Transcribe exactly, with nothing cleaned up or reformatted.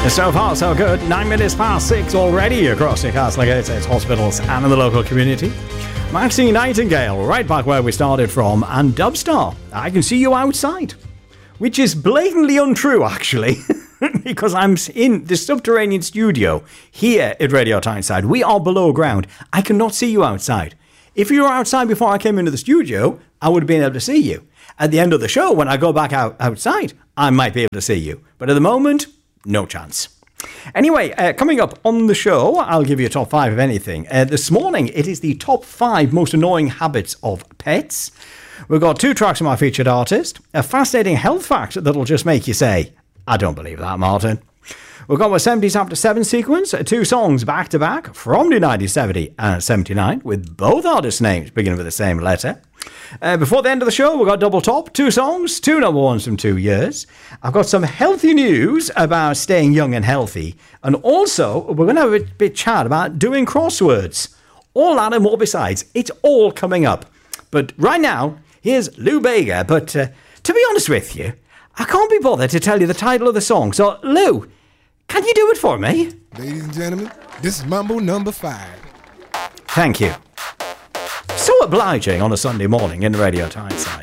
So far, so good. Nine minutes past six already across Newcastle, Gateshead hospitals and in the local community. Maxine Nightingale, right back where we started from, and Dubstar, I Can See You Outside. Which is blatantly untrue, actually, because I'm in the subterranean studio here at Radio Tyneside. We are below ground. I cannot see you outside. If you were outside before I came into the studio, I would have been able to see you. At the end of the show, when I go back out outside, I might be able to see you. But at the moment, no chance. Anyway, uh, coming up on the show, I'll give you a top five of anything. Uh, this morning, it is the top five most annoying habits of pets. We've got two tracks from our featured artist, a fascinating health fact that'll just make you say, I don't believe that, Martin. We've got our seventies After seven sequence, two songs back to back from the nineteen seventy and seventy-nine, with both artists' names beginning with the same letter. Uh, before the end of the show, we've got double top, two songs, two number ones from two years. I've got some healthy news about staying young and healthy. And also, we're going to have a bit chat about doing crosswords. All that and more besides. It's all coming up. But right now, here's Lou Bega. But uh, to be honest with you, I can't be bothered to tell you the title of the song. So, Lou, can you do it for me? Ladies and gentlemen, this is Mambo number five. Thank you. So obliging on a Sunday morning in Radio Tyneside.